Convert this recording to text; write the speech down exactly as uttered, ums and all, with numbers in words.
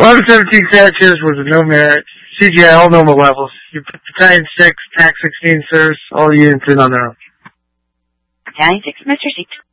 eleven seventeen Sanchez was a no merit. C G I, all normal levels. You put Battalion six, T A C sixteen, sirs. All units in on their own. Battalion six, Mister six.